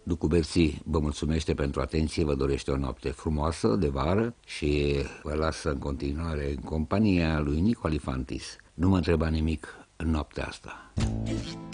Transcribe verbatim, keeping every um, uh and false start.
Ducuberții vă mulțumește pentru atenție, vă dorește o noapte frumoasă de vară și vă lasă în continuare în compania lui Nico Alifantis. Nu mă întreba nimic în noaptea asta.